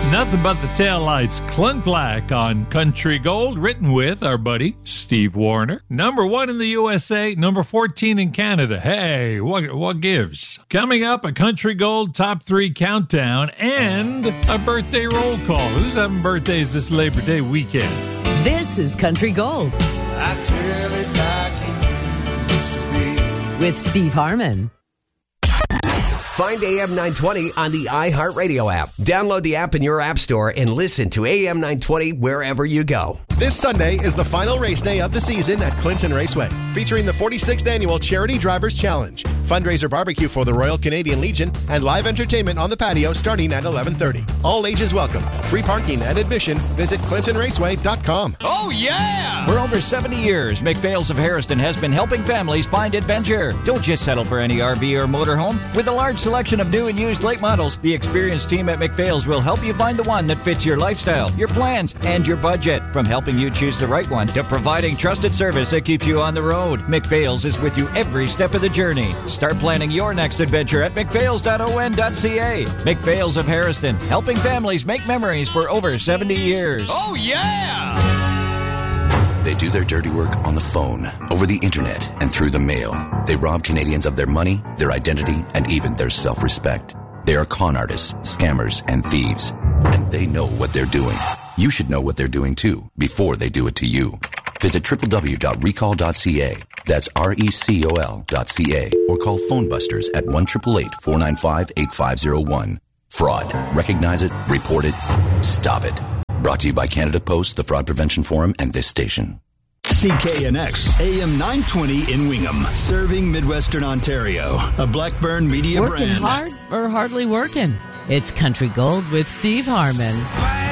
Nothing but the taillights. Clint Black on Country Gold, written with our buddy Steve Wariner. Number 1 in the USA, number 14 in Canada. Hey, what gives? Coming up, a Country Gold top 3 countdown and a birthday roll call. Who's having birthdays this Labor Day weekend? This is Country Gold. I tell it like it used to be. With Steve Harmon. Find AM 920 on the iHeartRadio app. Download the app in your app store and listen to AM 920 wherever you go. This Sunday is the final race day of the season at Clinton Raceway, featuring the 46th Annual Charity Drivers Challenge, fundraiser barbecue for the Royal Canadian Legion, and live entertainment on the patio starting at 11:30. All ages welcome. Free parking and admission. Visit ClintonRaceway.com. Oh, yeah! For over 70 years, McPhail's of Harrison has been helping families find adventure. Don't just settle for any RV or motorhome. With a large selection of new and used late models, the experienced team at McPhail's will help you find the one that fits your lifestyle, your plans, and your budget. From helping you choose the right one to providing trusted service that keeps you on the road, McPhail's is with you every step of the journey. Start planning your next adventure at mcphails.on.ca. McPhail's of Harrison, helping families make memories for over 70 years. Oh, yeah! They do their dirty work on the phone, over the internet, and through the mail. They rob Canadians of their money, their identity, and even their self-respect. They are con artists, scammers, and thieves. And they know what they're doing. You should know what they're doing too, before they do it to you. Visit www.recall.ca. That's RECOL.ca. Or call Phone Busters at 1-888-495-8501. Fraud. Recognize it, report it, stop it. Brought to you by Canada Post, the Fraud Prevention Forum, and this station. CKNX, AM 920 in Wingham, serving Midwestern Ontario. A Blackburn Media Working brand. hard or hardly working? It's Country Gold with Steve Harmon.